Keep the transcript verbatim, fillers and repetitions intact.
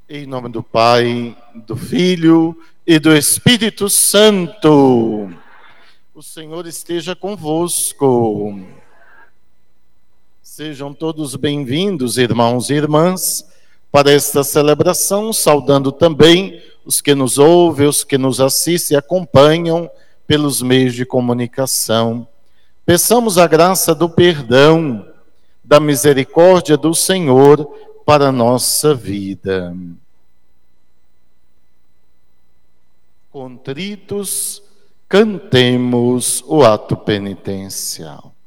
Em nome do Pai, do Filho e do Espírito Santo. O Senhor esteja convosco. Sejam todos bem-vindos, irmãos e irmãs, para esta celebração, saudando também os que nos ouvem, os que nos assistem e acompanham pelos meios de comunicação. Peçamos a graça do perdão, da misericórdia do Senhor para a nossa vida. Contritos, cantemos o ato penitencial.